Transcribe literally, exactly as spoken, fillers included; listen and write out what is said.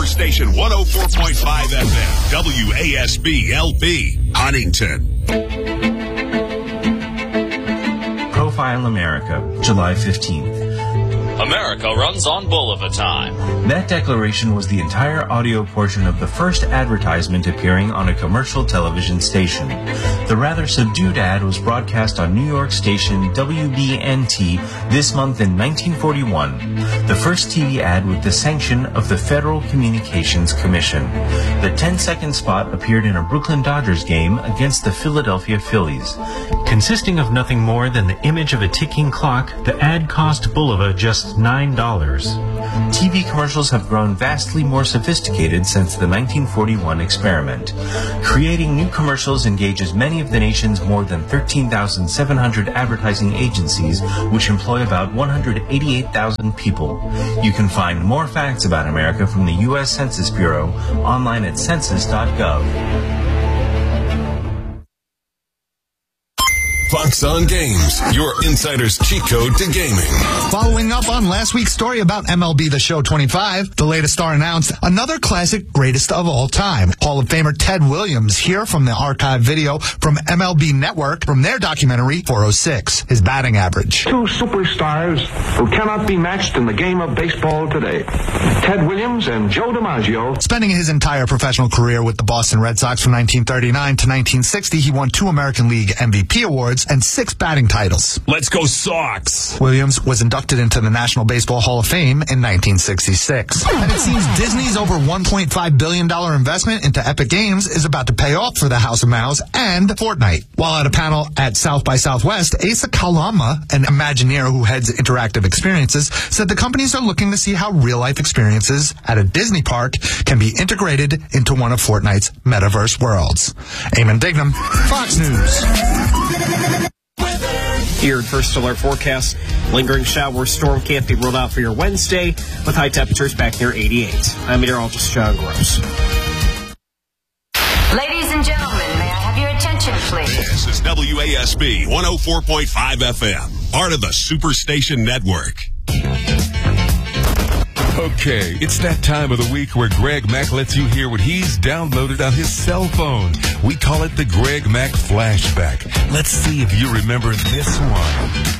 Superstation one oh four point five F M, W A S B L P, Huntington. Profile America, July fifteenth. America runs on Bolivar time. That declaration was the entire audio portion of the first advertisement appearing on a commercial television station. The rather subdued ad was broadcast on New York station W B N T this month in nineteen forty-one, the first T V ad with the sanction of the Federal Communications Commission. The ten-second spot appeared in a Brooklyn Dodgers game against the Philadelphia Phillies. Consisting of nothing more than the image of a ticking clock, the ad cost Bolivar just nine dollars. T V commercials have grown vastly more sophisticated since the nineteen forty-one experiment. Creating new commercials engages many of the nation's more than thirteen thousand seven hundred advertising agencies, which employ about one hundred eighty-eight thousand people. You can find more facts about America from the U S Census Bureau online at census dot gov. Fox on Games, your insider's cheat code to gaming. Following up on last week's story about M L B The Show twenty-five, the latest star announced another classic greatest of all time. Hall of Famer Ted Williams here from the archive video from M L B Network from their documentary four oh six, his batting average. Two superstars who cannot be matched in the game of baseball today. Ted Williams and Joe DiMaggio. Spending his entire professional career with the Boston Red Sox from nineteen thirty-nine to nineteen sixty, he won two American League M V P awards and six batting titles. Let's go Sox! Williams was inducted into the National Baseball Hall of Fame in nineteen sixty-six. And it seems Disney's over one point five billion dollars investment into Epic Games is about to pay off for the House of Mouse and Fortnite. While at a panel at South by Southwest, Asa Kalama, an Imagineer who heads interactive experiences, said the companies are looking to see how real-life experiences at a Disney park can be integrated into one of Fortnite's metaverse worlds. Eamon Dignam, Fox News. Your first alert forecast. Lingering shower storm can't be ruled out for your Wednesday, with high temperatures back near eighty-eight. I'm meteorologist John Gross. Ladies and gentlemen, may I have your attention, please? This is W A S B one oh four point five F M, part of the Superstation Network. Okay, it's that time of the week where Greg Mack lets you hear what he's downloaded on his cell phone. We call it the Greg Mack Flashback. Let's see if you remember this one.